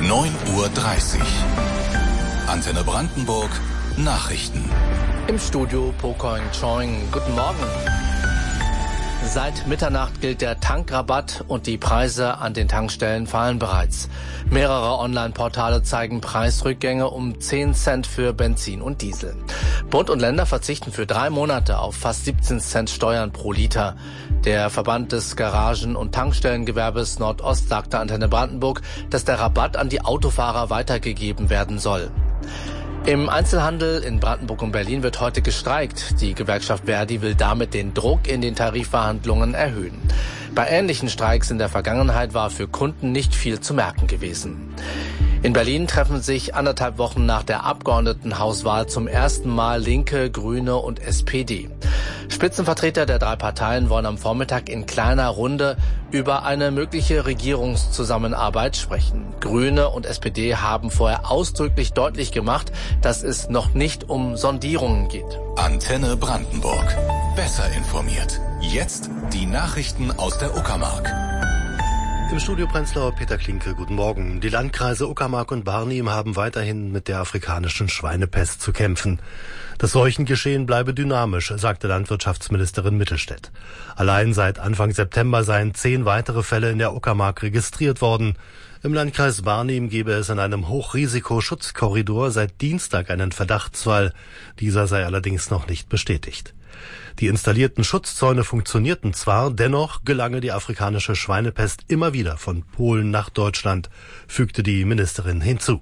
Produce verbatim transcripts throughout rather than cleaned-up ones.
neun Uhr dreißig. Antenne Brandenburg, Nachrichten. Im Studio Pocoin Choing. Guten Morgen. Seit Mitternacht gilt der Tankrabatt und die Preise an den Tankstellen fallen bereits. Mehrere Online-Portale zeigen Preisrückgänge um zehn Cent für Benzin und Diesel. Bund und Länder verzichten für drei Monate auf fast siebzehn Cent Steuern pro Liter. Der Verband des Garagen- und Tankstellengewerbes Nordost sagte Antenne Brandenburg, dass der Rabatt an die Autofahrer weitergegeben werden soll. Im Einzelhandel in Brandenburg und Berlin wird heute gestreikt. Die Gewerkschaft Verdi will damit den Druck in den Tarifverhandlungen erhöhen. Bei ähnlichen Streiks in der Vergangenheit war für Kunden nicht viel zu merken gewesen. In Berlin treffen sich anderthalb Wochen nach der Abgeordnetenhauswahl zum ersten Mal Linke, Grüne und S P D. Spitzenvertreter der drei Parteien wollen am Vormittag in kleiner Runde über eine mögliche Regierungszusammenarbeit sprechen. Grüne und S P D haben vorher ausdrücklich deutlich gemacht, dass es noch nicht um Sondierungen geht. Antenne Brandenburg. Besser informiert. Jetzt die Nachrichten aus der Uckermark. Im Studio Prenzlauer Peter Klinke, guten Morgen. Die Landkreise Uckermark und Barnim haben weiterhin mit der afrikanischen Schweinepest zu kämpfen. Das Seuchengeschehen bleibe dynamisch, sagte Landwirtschaftsministerin Mittelstädt. Allein seit Anfang September seien zehn weitere Fälle in der Uckermark registriert worden. Im Landkreis Barnim gebe es in einem Hochrisikoschutzkorridor seit Dienstag einen Verdachtsfall. Dieser sei allerdings noch nicht bestätigt. Die installierten Schutzzäune funktionierten zwar, dennoch gelange die afrikanische Schweinepest immer wieder von Polen nach Deutschland, fügte die Ministerin hinzu.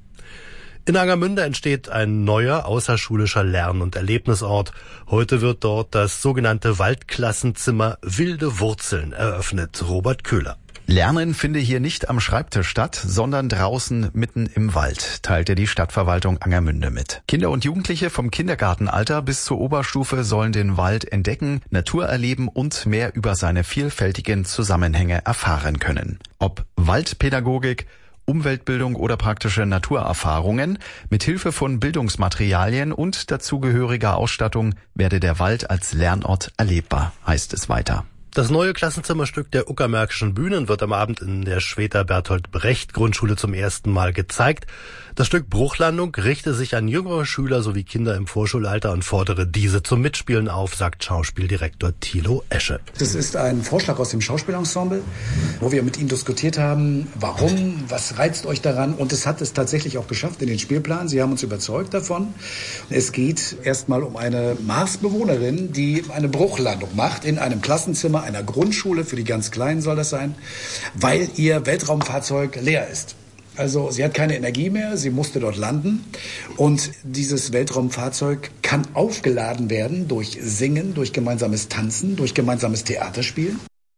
In Angermünde entsteht ein neuer außerschulischer Lern- und Erlebnisort. Heute wird dort das sogenannte Waldklassenzimmer Wilde Wurzeln eröffnet. Robert Köhler. Lernen finde hier nicht am Schreibtisch statt, sondern draußen mitten im Wald, teilte die Stadtverwaltung Angermünde mit. Kinder und Jugendliche vom Kindergartenalter bis zur Oberstufe sollen den Wald entdecken, Natur erleben und mehr über seine vielfältigen Zusammenhänge erfahren können. Ob Waldpädagogik, Umweltbildung oder praktische Naturerfahrungen, mit Hilfe von Bildungsmaterialien und dazugehöriger Ausstattung werde der Wald als Lernort erlebbar, heißt es weiter. Das neue Klassenzimmerstück der Uckermärkischen Bühnen wird am Abend in der Schweter Bertolt Brecht Grundschule zum ersten Mal gezeigt. Das Stück Bruchlandung richte sich an jüngere Schüler sowie Kinder im Vorschulalter und fordere diese zum Mitspielen auf, sagt Schauspieldirektor Thilo Esche. Das ist ein Vorschlag aus dem Schauspielensemble, wo wir mit ihnen diskutiert haben, warum, was reizt euch daran, und es hat es tatsächlich auch geschafft in den Spielplan. Sie haben uns überzeugt davon. Es geht erstmal um eine Marsbewohnerin, die eine Bruchlandung macht in einem Klassenzimmer einer Grundschule, für die ganz Kleinen soll das sein, weil ihr Weltraumfahrzeug leer ist. Also sie hat keine Energie mehr, sie musste dort landen und dieses Weltraumfahrzeug kann aufgeladen werden durch Singen, durch gemeinsames Tanzen, durch gemeinsames Theaterspielen.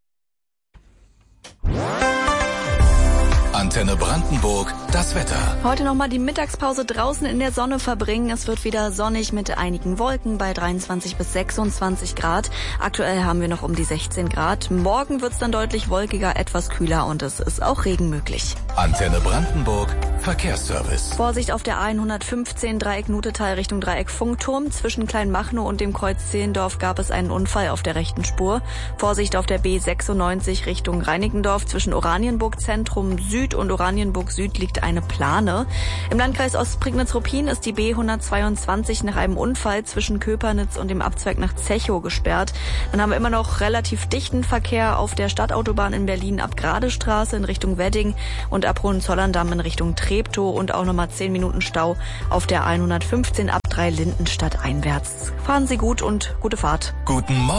Antenne Brandenburg, das Wetter. Heute nochmal die Mittagspause draußen in der Sonne verbringen. Es wird wieder sonnig mit einigen Wolken bei dreiundzwanzig bis sechsundzwanzig Grad. Aktuell haben wir noch um die sechzehn Grad. Morgen wird es dann deutlich wolkiger, etwas kühler und es ist auch Regen möglich. Antenne Brandenburg, Verkehrsservice. Vorsicht auf der hundertfünfzehn Dreieck Nutetal Richtung Dreieck Funkturm. Zwischen Kleinmachnow und dem Kreuz Zehlendorf gab es einen Unfall auf der rechten Spur. Vorsicht auf der B sechsundneunzig Richtung Reinickendorf. Zwischen Oranienburg Zentrum Süd und Oranienburg Süd liegt eine Plane. Im Landkreis Ostprignitz-Ruppin ist die B hundertzweiundzwanzig nach einem Unfall zwischen Köpernitz und dem Abzweig nach Zechow gesperrt. Dann haben wir immer noch relativ dichten Verkehr auf der Stadtautobahn in Berlin ab Gradestraße in Richtung Wedding und ab Hohenzollern-Damm in Richtung Treptow und auch nochmal zehn Minuten Stau auf der hundertfünfzehn ab drei Lindenstadt einwärts. Fahren Sie gut und gute Fahrt. Guten Morgen.